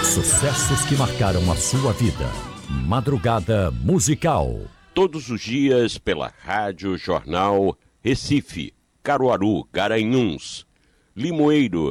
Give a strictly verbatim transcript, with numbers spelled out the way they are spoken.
Sucessos que marcaram a sua vida. Madrugada Musical. Todos os dias pela Rádio Jornal Recife, Caruaru, Garanhuns, Limoeiro,